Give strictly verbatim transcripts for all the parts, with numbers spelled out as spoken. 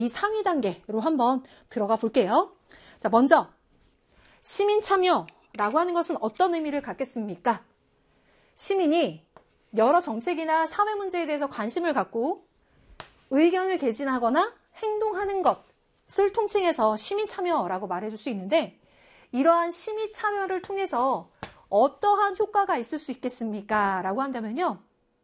이 상위 단계로 한번 들어가 볼게요. 자, 먼저 시민 참여라고 하는 것은 어떤 의미를 갖겠습니까? 시민이 여러 정책이나 사회 문제에 대해서 관심을 갖고 의견을 개진하거나 행동하는 것을 통칭해서 시민 참여라고 말해줄 수 있는데, 이러한 시민 참여를 통해서 어떠한 효과가 있을 수 있겠습니까? 라고 한다면요,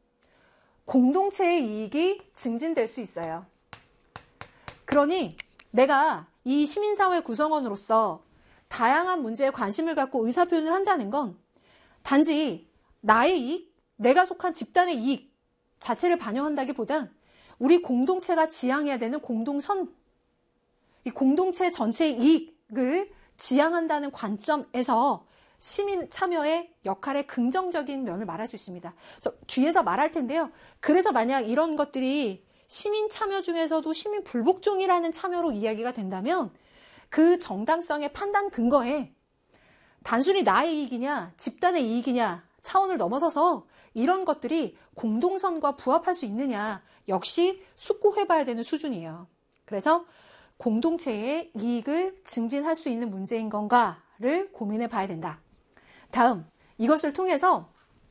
공동체의 이익이 증진될 수 있어요. 그러니 내가 이 시민사회 구성원으로서 다양한 문제에 관심을 갖고 의사표현을 한다는 건 단지 나의 이익, 내가 속한 집단의 이익 자체를 반영한다기보단 우리 공동체가 지향해야 되는 공동선, 이 공동체 전체의 이익을 지향한다는 관점에서 시민 참여의 역할의 긍정적인 면을 말할 수 있습니다. 그래서 뒤에서 말할 텐데요. 그래서 만약 이런 것들이 시민 참여 중에서도 시민 불복종이라는 참여로 이야기가 된다면 그 정당성의 판단 근거에 단순히 나의 이익이냐 집단의 이익이냐 차원을 넘어서서 이런 것들이 공동선과 부합할 수 있느냐 역시 숙고해봐야 되는 수준이에요. 그래서 공동체의 이익을 증진할 수 있는 문제인 건가를 고민해 봐야 된다. 다음, 이것을 통해서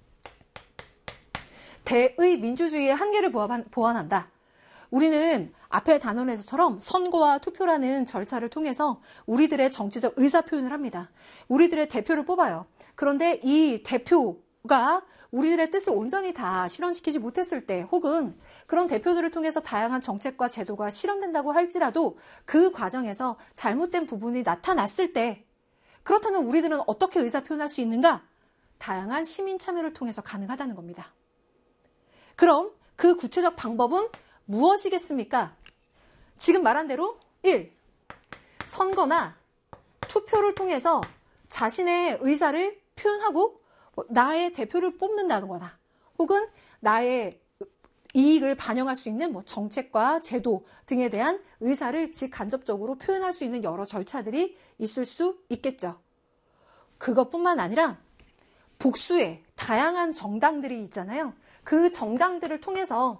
대의 민주주의의 한계를 보완한다. 우리는 앞의 단원에서처럼 선거와 투표라는 절차를 통해서 우리들의 정치적 의사표현을 합니다. 우리들의 대표를 뽑아요. 그런데 이 대표가 우리들의 뜻을 온전히 다 실현시키지 못했을 때, 혹은 그런 대표들을 통해서 다양한 정책과 제도가 실현된다고 할지라도 그 과정에서 잘못된 부분이 나타났을 때, 그렇다면 우리들은 어떻게 의사표현할 수 있는가? 다양한 시민 참여를 통해서 가능하다는 겁니다. 그럼 그 구체적 방법은 무엇이겠습니까? 지금 말한 대로 일. 선거나 투표를 통해서 자신의 의사를 표현하고 나의 대표를 뽑는다거나, 혹은 나의 이익을 반영할 수 있는 뭐 정책과 제도 등에 대한 의사를 직간접적으로 표현할 수 있는 여러 절차들이 있을 수 있겠죠. 그것뿐만 아니라 복수의 다양한 정당들이 있잖아요. 그 정당들을 통해서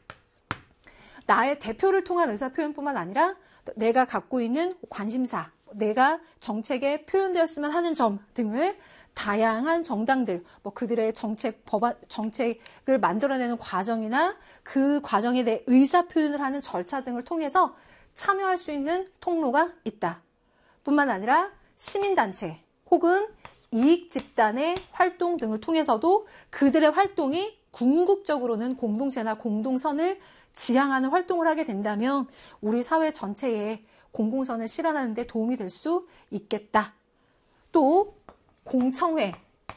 나의 대표를 통한 의사표현뿐만 아니라 내가 갖고 있는 관심사, 내가 정책에 표현되었으면 하는 점 등을 다양한 정당들, 뭐 그들의 정책, 법안, 정책을 만들어내는 과정이나 그 과정에 대해 의사표현을 하는 절차 등을 통해서 참여할 수 있는 통로가 있다. 뿐만 아니라 시민단체 혹은 이익집단의 활동 등을 통해서도 그들의 활동이 궁극적으로는 공동체나 공동선을 지향하는 활동을 하게 된다면 우리 사회 전체에 공공선을 실현하는 데 도움이 될 수 있겠다. 또 공청회,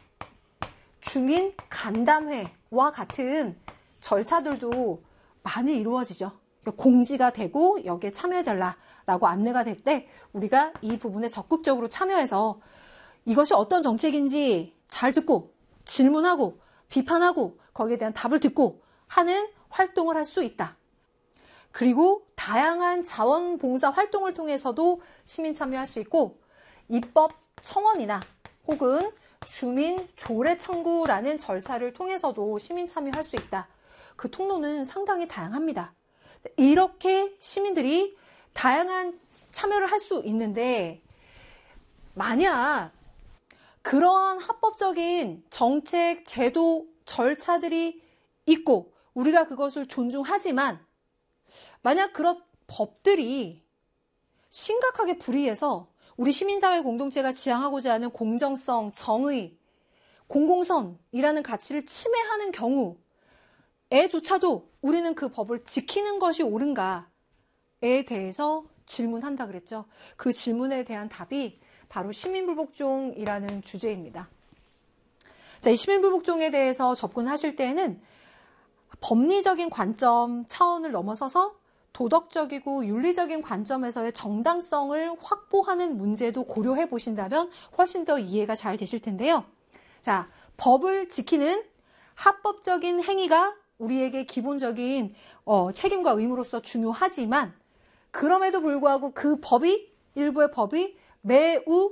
주민 간담회와 같은 절차들도 많이 이루어지죠. 공지가 되고 여기에 참여해달라고 안내가 될 때 우리가 이 부분에 적극적으로 참여해서 이것이 어떤 정책인지 잘 듣고 질문하고 비판하고 거기에 대한 답을 듣고 하는 활동을 할 수 있다. 그리고 다양한 자원봉사 활동을 통해서도 시민 참여할 수 있고, 입법 청원이나 혹은 주민 조례 청구라는 절차를 통해서도 시민 참여할 수 있다. 그 통로는 상당히 다양합니다. 이렇게 시민들이 다양한 참여를 할 수 있는데, 만약 그러한 합법적인 정책, 제도, 절차들이 있고 우리가 그것을 존중하지만 만약 그런 법들이 심각하게 불이해서 우리 시민사회 공동체가 지향하고자 하는 공정성, 정의, 공공선이라는 가치를 침해하는 경우에조차도 우리는 그 법을 지키는 것이 옳은가에 대해서 질문한다 그랬죠. 그 질문에 대한 답이 바로 시민불복종이라는 주제입니다. 자, 이 시민불복종에 대해서 접근하실 때에는 법리적인 관점 차원을 넘어서서 도덕적이고 윤리적인 관점에서의 정당성을 확보하는 문제도 고려해 보신다면 훨씬 더 이해가 잘 되실 텐데요. 자, 법을 지키는 합법적인 행위가 우리에게 기본적인 어, 책임과 의무로서 중요하지만 그럼에도 불구하고 그 법이, 일부의 법이 매우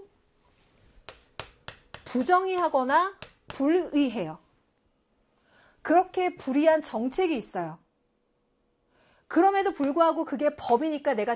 부정의하거나 불의해요. 그렇게 불이한 정책이 있어요. 그럼에도 불구하고 그게 법이니까 내가